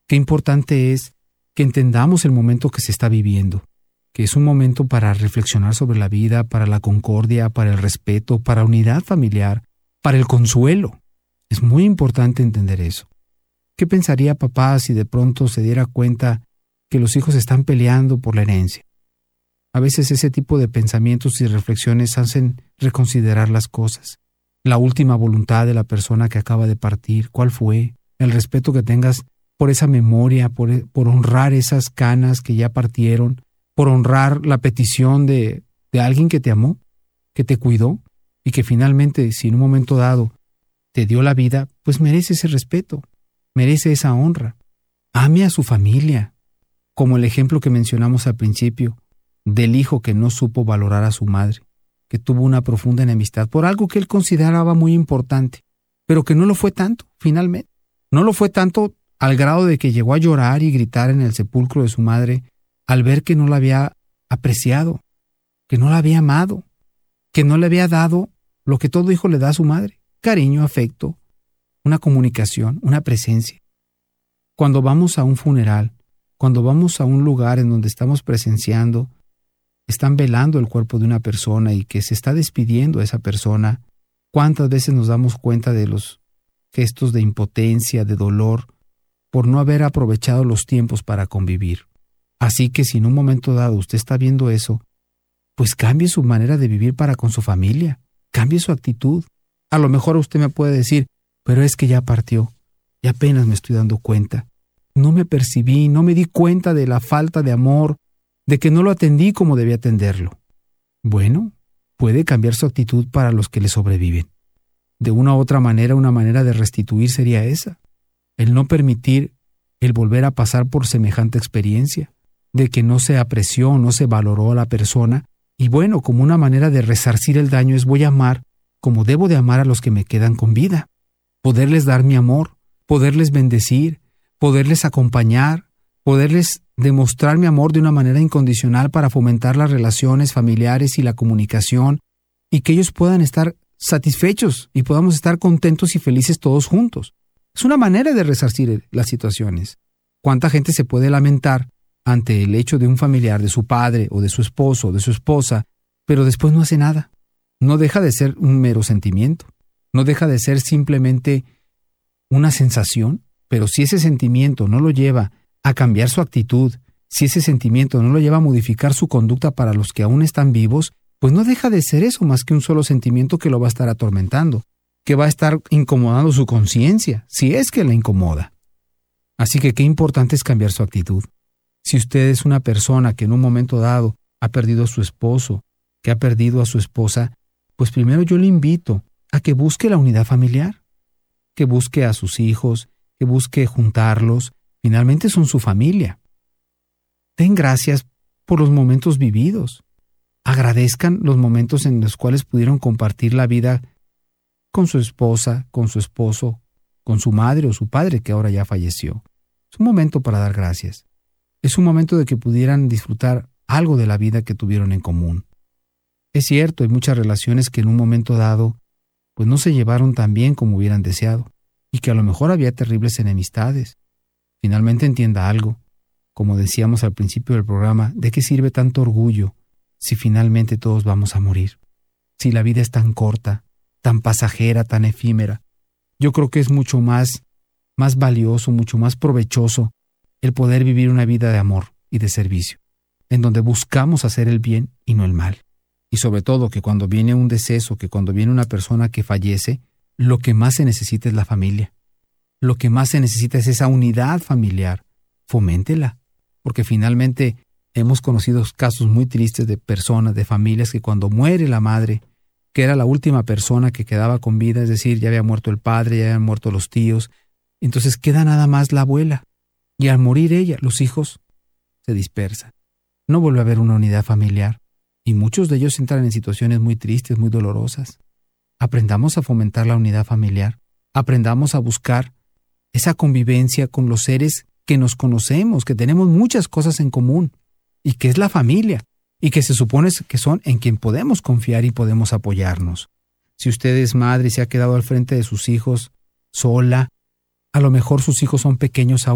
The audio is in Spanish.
Qué importante es que entendamos el momento que se está viviendo, que es un momento para reflexionar sobre la vida, para la concordia, para el respeto, para la unidad familiar, para el consuelo. Es muy importante entender eso. ¿Qué pensaría papá si de pronto se diera cuenta que los hijos están peleando por la herencia? A veces ese tipo de pensamientos y reflexiones hacen reconsiderar las cosas. La última voluntad de la persona que acaba de partir, ¿cuál fue? El respeto que tengas por esa memoria, por honrar esas canas que ya partieron, por honrar la petición de alguien que te amó, que te cuidó y que finalmente, si en un momento dado te dio la vida, pues merece ese respeto, merece esa honra. Ame a su familia, como el ejemplo que mencionamos al principio, del hijo que no supo valorar a su madre, que tuvo una profunda enemistad por algo que él consideraba muy importante, pero que no lo fue tanto, finalmente. No lo fue tanto al grado de que llegó a llorar y gritar en el sepulcro de su madre al ver que no la había apreciado, que no la había amado, que no le había dado lo que todo hijo le da a su madre: cariño, afecto, una comunicación, una presencia. Cuando vamos a un funeral, cuando vamos a un lugar en donde estamos presenciando, están velando el cuerpo de una persona y que se está despidiendo a esa persona, ¿cuántas veces nos damos cuenta de los gestos de impotencia, de dolor, por no haber aprovechado los tiempos para convivir? Así que si en un momento dado usted está viendo eso, pues cambie su manera de vivir para con su familia, cambie su actitud. A lo mejor usted me puede decir, pero es que ya partió, y apenas me estoy dando cuenta. No me percibí, no me di cuenta de la falta de amor, de que no lo atendí como debía atenderlo. Bueno, puede cambiar su actitud para los que le sobreviven. De una u otra manera, una manera de restituir sería esa: el no permitir el volver a pasar por semejante experiencia, de que no se apreció, no se valoró a la persona, y bueno, como una manera de resarcir el daño es voy a amar como debo de amar a los que me quedan con vida, poderles dar mi amor, poderles bendecir, poderles acompañar, poderles demostrar mi amor de una manera incondicional para fomentar las relaciones familiares y la comunicación, y que ellos puedan estar satisfechos y podamos estar contentos y felices todos juntos. Es una manera de resarcir las situaciones. ¿Cuánta gente se puede lamentar ante el hecho de un familiar, de su padre o de su esposo o de su esposa, pero después no hace nada? No deja de ser un mero sentimiento, no deja de ser simplemente una sensación, pero si ese sentimiento no lo lleva a cambiar su actitud, si ese sentimiento no lo lleva a modificar su conducta para los que aún están vivos, pues no deja de ser eso más que un solo sentimiento que lo va a estar atormentando, que va a estar incomodando su conciencia, si es que la incomoda. Así que qué importante es cambiar su actitud. Si usted es una persona que en un momento dado ha perdido a su esposo, que ha perdido a su esposa, pues primero yo le invito a que busque la unidad familiar, que busque a sus hijos, que busque juntarlos. Finalmente son su familia. Den gracias por los momentos vividos. Agradezcan los momentos en los cuales pudieron compartir la vida con su esposa, con su esposo, con su madre o su padre que ahora ya falleció. Es un momento para dar gracias. Es un momento de que pudieran disfrutar algo de la vida que tuvieron en común. Es cierto, hay muchas relaciones que en un momento dado pues no se llevaron tan bien como hubieran deseado, y que a lo mejor había terribles enemistades. Finalmente entienda algo, como decíamos al principio del programa, ¿de qué sirve tanto orgullo si finalmente todos vamos a morir? Si la vida es tan corta, tan pasajera, tan efímera. Yo creo que es mucho más valioso, mucho más provechoso el poder vivir una vida de amor y de servicio, en donde buscamos hacer el bien y no el mal. Y sobre todo que cuando viene un deceso, que cuando viene una persona que fallece, lo que más se necesita es la familia. Lo que más se necesita es esa unidad familiar. Foméntela, porque finalmente hemos conocido casos muy tristes de personas, de familias que cuando muere la madre, que era la última persona que quedaba con vida, es decir, ya había muerto el padre, ya habían muerto los tíos, entonces queda nada más la abuela. Y al morir ella, los hijos se dispersan. No vuelve a haber una unidad familiar. Y muchos de ellos entran en situaciones muy tristes, muy dolorosas. Aprendamos a fomentar la unidad familiar. Aprendamos a buscar esa convivencia con los seres que nos conocemos, que tenemos muchas cosas en común, y que es la familia, y que se supone que son en quien podemos confiar y podemos apoyarnos. Si usted es madre y se ha quedado al frente de sus hijos sola, a lo mejor sus hijos son pequeños aún,